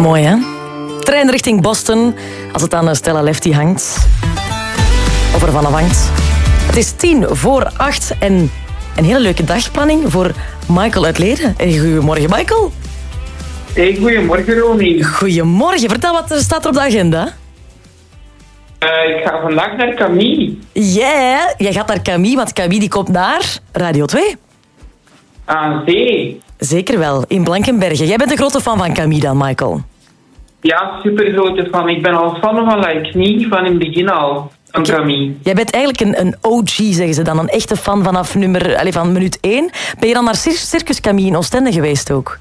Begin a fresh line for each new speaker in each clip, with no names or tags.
Mooi, hè? Trein richting Boston, als het aan Stella Lefty hangt. Of ervan afhangt. Het is 7:50 en een hele leuke dagplanning voor Michael uit Leden. Goedemorgen, Michael.
Hey, goedemorgen, Romy.
Goedemorgen. Vertel, wat staat er op de agenda?
Ik ga vandaag naar Camille.
Yeah, jij gaat naar Camille, want Camille die komt naar Radio 2.
Aan zee.
Zeker wel, in Blankenberge. Jij bent een grote fan van Camille dan, Michael?
Ja, super grote fan. Ik ben al fan van Like Me, van in het begin al. Van Camille.
Jij bent eigenlijk een OG, zeggen ze dan. Een echte fan vanaf van minuut 1. Ben je dan naar Circus Camille in Oostende geweest ook?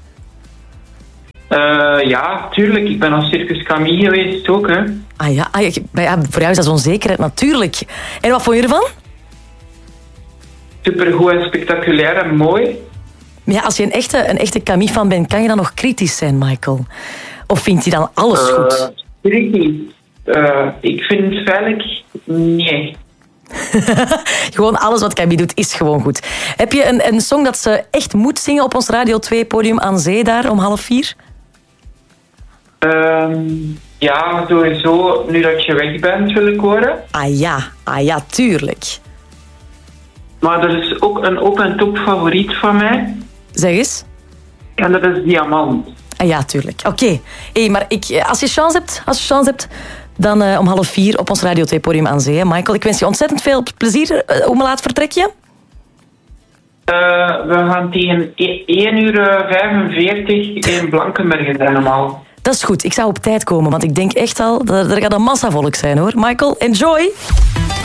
Ja, tuurlijk. Ik ben naar Circus Camille geweest ook, hè.
Ja, voor jou is dat zo'n zekerheid, natuurlijk. En wat vond je ervan?
Supergoed en spectaculair en mooi.
Maar ja, als je een echte Camille-fan bent, kan je dan nog kritisch zijn, Michael? Of vindt hij dan alles goed?
Kritisch. Ik vind het eigenlijk niet echt.
Gewoon alles wat Camille doet, is gewoon goed. Heb je een song dat ze echt moet zingen op ons Radio 2-podium aan zee daar om 3:30?
Ja, sowieso. Nu dat je weg bent, wil ik horen.
Ah ja, tuurlijk.
Maar er is ook een op-en-top favoriet van mij.
Zeg eens.
En dat is Diamant.
Ah ja, tuurlijk. Oké. Hey, maar als je chance hebt, dan om 3:30 op ons Radio 2-podium aan zee. Michael, ik wens je ontzettend veel plezier. Hoe laat vertrek je?
We gaan tegen 1:45 in Blankenberge zijn allemaal.
Dat is goed. Ik zou op tijd komen, want ik denk echt al dat er gaat een massa volk zijn, hoor. Michael, enjoy!